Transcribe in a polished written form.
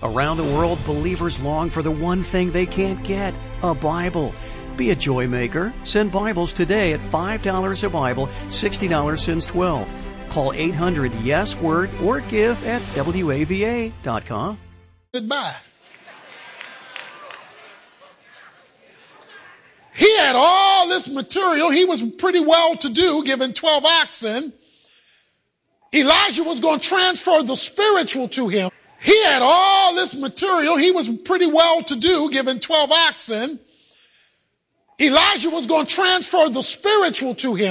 Around the world, believers long for the one thing they can't get, a Bible. Be a joy maker. Send Bibles today at $5 a Bible, $60 since 12. Call 800-YES-WORD or give at WAVA.com. Goodbye. He had all this material. He was pretty well to do, given 12 oxen. Elijah was going to transfer the spiritual to him. He had all this material. He was pretty well to do, given 12 oxen. Elijah was going to transfer the spiritual to him.